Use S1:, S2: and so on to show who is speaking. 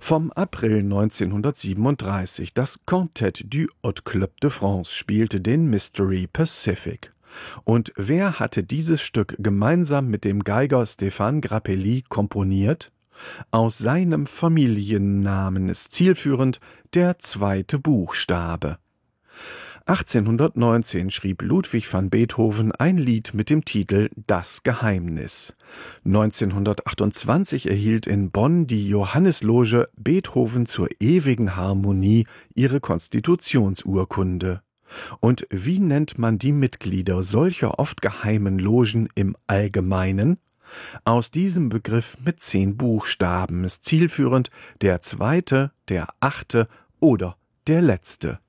S1: Vom April 1937. Das Quartett du Hot Club de France spielte den Mystery Pacific. Und wer hatte dieses Stück gemeinsam mit dem Geiger Stéphane Grappelli komponiert? Aus seinem Familiennamen ist zielführend der zweite Buchstabe. 1819 schrieb Ludwig van Beethoven ein Lied mit dem Titel »Das Geheimnis«. 1928 erhielt in Bonn die Johannisloge Beethoven zur ewigen Harmonie ihre Konstitutionsurkunde. Und wie nennt man die Mitglieder solcher oft geheimen Logen im Allgemeinen? Aus diesem Begriff mit 10 Buchstaben ist zielführend der zweite, der 8. oder der letzte.